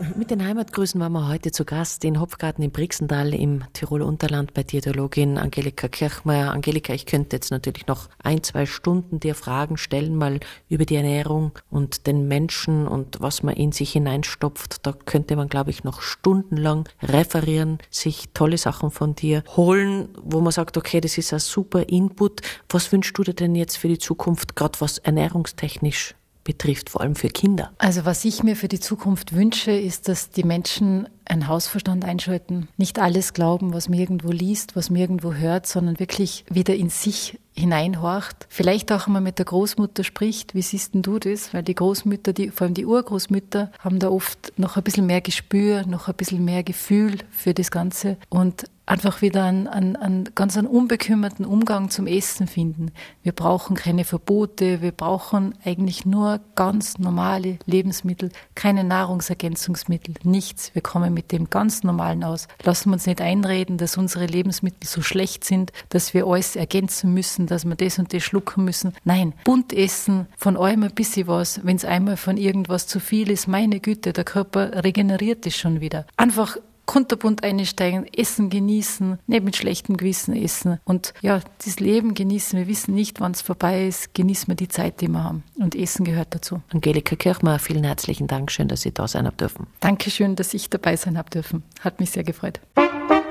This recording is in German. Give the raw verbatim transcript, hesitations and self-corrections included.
Mit den Heimatgrüßen waren wir heute zu Gast in Hopfgarten im Brixental im Tiroler Unterland bei Diätologin Angelika Kirchmeier. Angelika, ich könnte jetzt natürlich noch ein, zwei Stunden dir Fragen stellen, mal über die Ernährung und den Menschen und was man in sich hineinstopft. Da könnte man, glaube ich, noch stundenlang referieren, sich tolle Sachen von dir holen, wo man sagt, okay, das ist ein super Input. Was wünschst du dir denn jetzt für die Zukunft, gerade was ernährungstechnisch betrifft, vor allem für Kinder? Also was ich mir für die Zukunft wünsche, ist, dass die Menschen einen Hausverstand einschalten. Nicht alles glauben, was man irgendwo liest, was man irgendwo hört, sondern wirklich wieder in sich hineinhorcht. Vielleicht auch einmal mit der Großmutter spricht. Wie siehst denn du das? Weil die Großmütter, die, vor allem die Urgroßmütter, haben da oft noch ein bisschen mehr Gespür, noch ein bisschen mehr Gefühl für das Ganze und einfach wieder einen, einen, einen ganz einen unbekümmerten Umgang zum Essen finden. Wir brauchen keine Verbote, wir brauchen eigentlich nur ganz normale Lebensmittel, keine Nahrungsergänzungsmittel, nichts. Wir kommen mit dem ganz Normalen aus. Lassen wir uns nicht einreden, dass unsere Lebensmittel so schlecht sind, dass wir alles ergänzen müssen, dass wir das und das schlucken müssen. Nein, bunt essen, von allem ein bisschen was. Wenn es einmal von irgendwas zu viel ist, meine Güte, der Körper regeneriert es schon wieder. Einfach kunterbunt einsteigen, essen, genießen, nicht mit schlechtem Gewissen essen und ja, das Leben genießen. Wir wissen nicht, wann es vorbei ist. Genießen wir die Zeit, die wir haben. Und Essen gehört dazu. Angelika Kirchmeier, vielen herzlichen Dank. Schön, dass Sie da sein haben dürfen. Dankeschön, dass ich dabei sein habe dürfen. Hat mich sehr gefreut.